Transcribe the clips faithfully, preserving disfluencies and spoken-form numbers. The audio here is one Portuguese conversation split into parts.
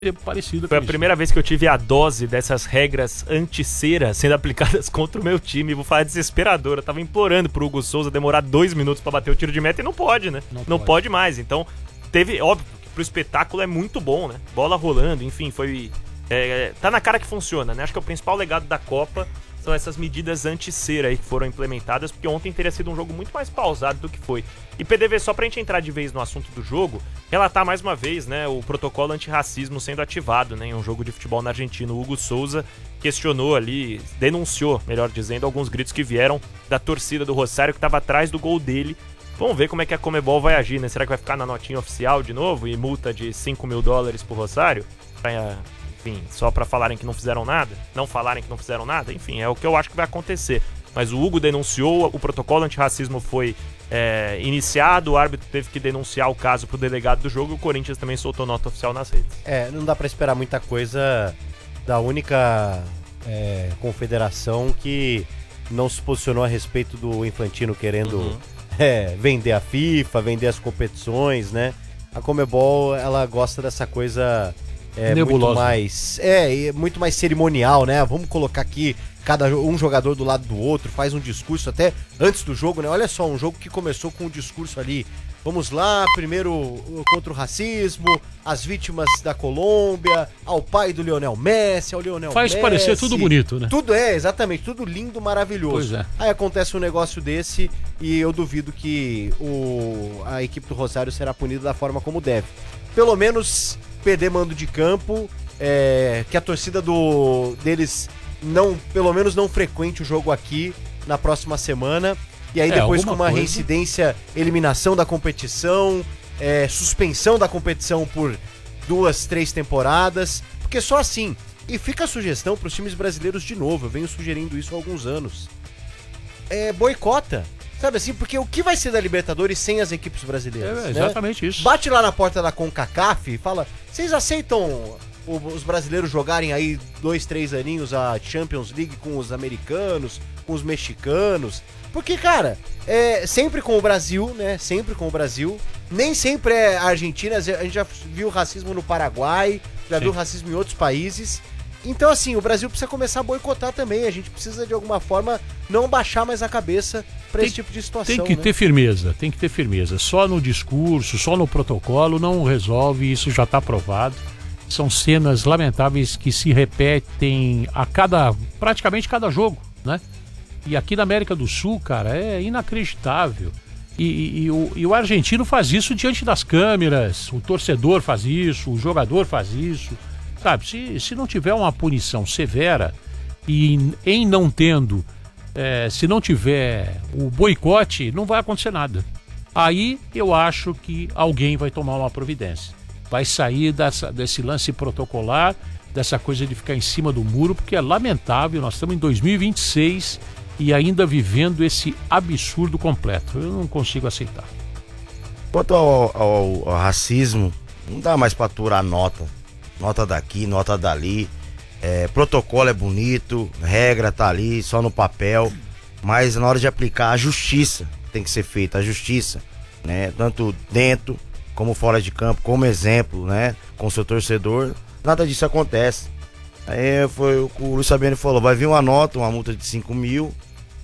parecido. Foi a primeira vez que eu tive a dose dessas regras anti-cera sendo aplicadas contra o meu time. Vou falar desesperador. Eu tava implorando pro Hugo Souza demorar dois minutos pra bater o tiro de meta e não pode, né? Não, não pode. pode mais. Então, teve, óbvio, que pro espetáculo é muito bom, né? Bola rolando, enfim, foi... É, tá na cara que funciona, né? Acho que o principal legado da Copa são essas medidas anti-cera aí que foram implementadas, porque ontem teria sido um jogo muito mais pausado do que foi. E P D V, só pra gente entrar de vez no assunto do jogo, relatar mais uma vez, né, o protocolo antirracismo sendo ativado, né, em um jogo de futebol na Argentina. O Hugo Souza questionou ali, denunciou, melhor dizendo, alguns gritos que vieram da torcida do Rosário que estava atrás do gol dele. Vamos ver como é que a Conmebol vai agir, né? Será que vai ficar na notinha oficial de novo e multa de cinco mil dólares pro Rosário? Pra... Enfim, só pra falarem que não fizeram nada, não falarem que não fizeram nada, enfim, é o que eu acho que vai acontecer. Mas o Hugo denunciou, o protocolo antirracismo foi é, iniciado, o árbitro teve que denunciar o caso pro delegado do jogo e o Corinthians também soltou nota oficial nas redes. É, não dá pra esperar muita coisa da única é, confederação que não se posicionou a respeito do Infantino querendo uhum. é, vender a FIFA, vender as competições, né? A Conmebol, ela gosta dessa coisa... É nebulosa. Muito mais, é, muito mais cerimonial, né? Vamos colocar aqui cada um jogador do lado do outro, faz um discurso até antes do jogo, né? Olha só, um jogo que começou com um discurso ali. Vamos lá, primeiro contra o racismo, as vítimas da Colômbia, ao pai do Lionel Messi, ao Lionel faz Messi. Faz parecer tudo bonito, né? Tudo é, exatamente, tudo lindo, maravilhoso. Pois é. Aí acontece um negócio desse e eu duvido que o, a equipe do Rosário será punida da forma como deve. Pelo menos... perder mando de campo, é, que a torcida do, deles não, pelo menos não frequente o jogo aqui na próxima semana, e aí é, depois com uma coisa... reincidência, eliminação da competição, é, suspensão da competição por duas, três temporadas, porque só assim, e fica a sugestão para os times brasileiros de novo, eu venho sugerindo isso há alguns anos, é, boicota. Sabe assim, porque o que vai ser da Libertadores sem as equipes brasileiras? É exatamente, né? Isso. Bate lá na porta da CONCACAF e fala, vocês aceitam o, os brasileiros jogarem aí dois, três aninhos a Champions League com os americanos, com os mexicanos? Porque, cara, é sempre com o Brasil, né? Sempre com o Brasil. Nem sempre é a Argentina, a gente já viu racismo no Paraguai, já Sim. viu racismo em outros países. Então, assim, o Brasil precisa começar a boicotar também. A gente precisa, de alguma forma, não baixar mais a cabeça para esse tipo de situação. Tem que né? ter firmeza, tem que ter firmeza. Só no discurso, só no protocolo não resolve, isso já está provado. São cenas lamentáveis que se repetem a cada, praticamente cada jogo, né? E aqui na América do Sul, cara, é inacreditável. E, e, e, o, e o argentino faz isso diante das câmeras, o torcedor faz isso, o jogador faz isso. Sabe, se, se não tiver uma punição severa e em, em não tendo, é, se não tiver o boicote, não vai acontecer nada. Aí eu acho que alguém vai tomar uma providência. Vai sair dessa, desse lance protocolar, dessa coisa de ficar em cima do muro, porque é lamentável, nós estamos em dois mil e vinte e seis e ainda vivendo esse absurdo completo. Eu não consigo aceitar. Quanto ao, ao, ao racismo, não dá mais pra aturar nota. Nota daqui, nota dali, é, protocolo é bonito, regra tá ali, só no papel, mas na hora de aplicar a justiça tem que ser feita, a justiça, né? Tanto dentro como fora de campo, como exemplo, né? Com o seu torcedor, nada disso acontece. Aí foi o que o Luiz Fabiano falou, vai vir uma nota, uma multa de cinco mil,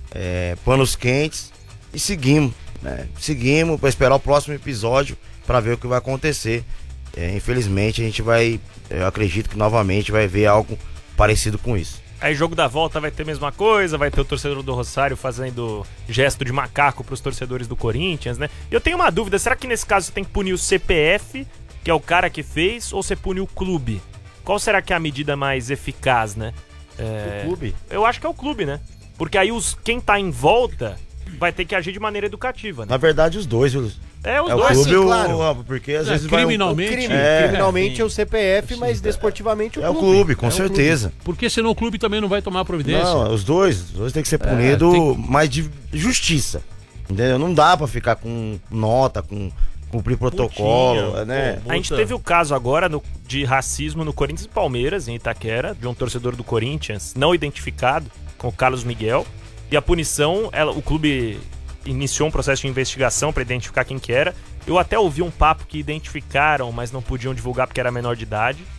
é, panos quentes e seguimos, né? Seguimos para esperar o próximo episódio para ver o que vai acontecer. É, infelizmente a gente vai, eu acredito que novamente vai ver algo parecido com isso. Aí jogo da volta vai ter a mesma coisa, vai ter o torcedor do Rosário fazendo gesto de macaco pros torcedores do Corinthians, né? E eu tenho uma dúvida, será que nesse caso você tem que punir o C P F, que é o cara que fez, ou você pune o clube? Qual será que é a medida mais eficaz, né? É... O clube? Eu acho que é o clube, né? Porque aí os, quem tá em volta vai ter que agir de maneira educativa, né? Na verdade os dois, viu? É, os é dois, o clube, sim, claro. Porque às é, vezes criminalmente, vai crime, é, criminalmente é, é o C P F, sim, mas desportivamente o é clube. o clube, com é certeza. Clube. Porque senão o clube também não vai tomar providência. Não, os dois, os dois tem que ser punido, é, tem... mais de justiça. Entendeu? Não dá pra ficar com nota, com cumprir protocolo, Putinha, né? Pô, a gente teve o caso agora no, de racismo no Corinthians e Palmeiras, em Itaquera, de um torcedor do Corinthians não identificado, com o Carlos Miguel. E a punição, ela, o clube iniciou um processo de investigação para identificar quem que era. Eu até ouvi um papo que identificaram, mas não podiam divulgar porque era menor de idade.